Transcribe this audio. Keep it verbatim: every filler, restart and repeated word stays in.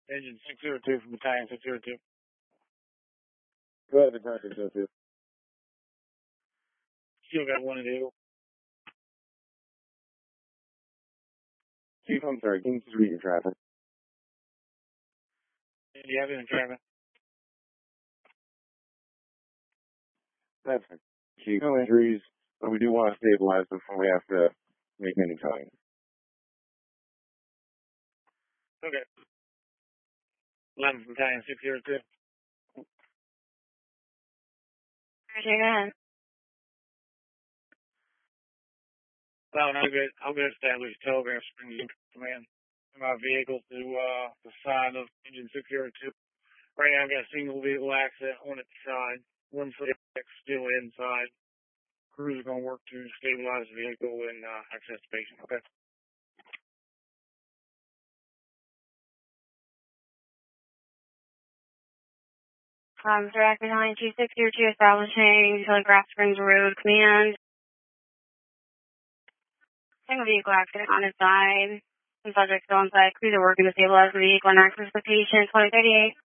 Engine six zero two from Battalion six zero two. Go ahead, Battalion six zero two. Still got one to do. Chief, I'm sorry, can you just read your traffic? Do you have any traffic? That's it. Chief, no injuries, but we do want to stabilize before we have to make any time. Okay. eleven from Battalion six zero two. Okay, go ahead. Well, no, I'll get, I'll get established telegraph springs in command in my vehicle to uh, the side of engine six zero two. Right now I've got a single vehicle access on its side. One foot still inside. Crews are going to work to stabilize the vehicle and uh, access the patient. Okay. Um, Direct Battalion two six zero two establishing Telegraph Springs Road Command. Single vehicle accident on its side. Some subjects still inside. Crews are working to stabilize the vehicle and access the patient. twenty thirty-eight.